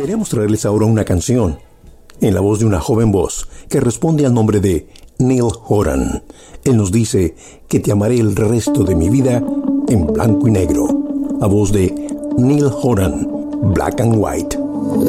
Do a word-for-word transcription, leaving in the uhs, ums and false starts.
Queremos traerles ahora una canción, en la voz de una joven voz, que responde al nombre de Neil Horan. Él nos dice que te amaré el resto de mi vida en blanco y negro. A voz de Neil Horan, Black and White.